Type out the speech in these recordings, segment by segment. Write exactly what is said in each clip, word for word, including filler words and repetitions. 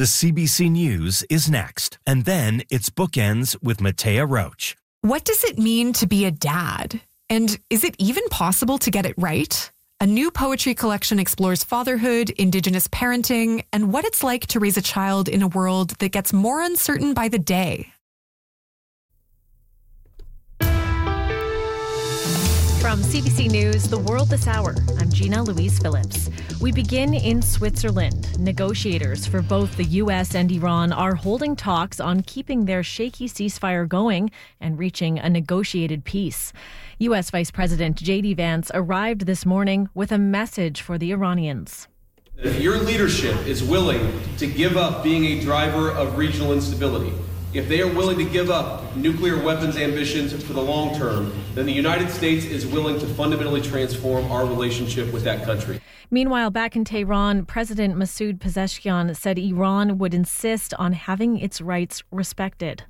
The C B C News is next, and then it's Bookends with Matea Roach. What does it mean to be a dad? And is it even possible to get it right? A new poetry collection explores fatherhood, Indigenous parenting, and what it's like to raise a child in a world that gets more uncertain by the day. From C B C News, The World This Hour, I'm Gina Louise Phillips. We begin in Switzerland. Negotiators for both the U S and Iran are holding talks on keeping their shaky ceasefire going and reaching a negotiated peace. U S Vice President J D Vance arrived this morning with a message for the Iranians. If your leadership is willing to give up being a driver of regional instability, if they are willing to give up nuclear weapons ambitions for the long term, then the United States is willing to fundamentally transform our relationship with that country. Meanwhile, back in Tehran, President Masoud Pezeshkian said Iran would insist on having its rights respected.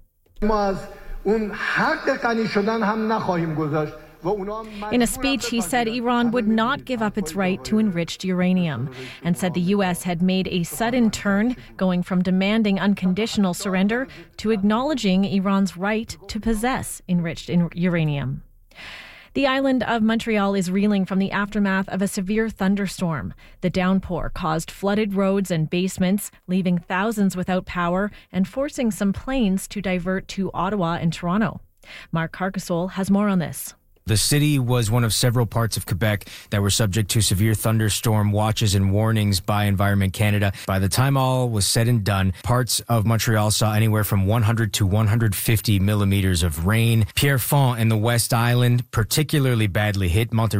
In a speech, he said Iran would not give up its right to enriched uranium and said the U S had made a sudden turn, going from demanding unconditional surrender to acknowledging Iran's right to possess enriched uranium. The island of Montreal is reeling from the aftermath of a severe thunderstorm. The downpour caused flooded roads and basements, leaving thousands without power and forcing some planes to divert to Ottawa and Toronto. Mark Carcassol has more on this. The city was one of several parts of Quebec that were subject to severe thunderstorm watches and warnings by Environment Canada. By the time all was said and done, parts of Montreal saw anywhere from one hundred to one hundred fifty millimeters of rain. Pierrefonds and the West Island, particularly badly hit. Monterey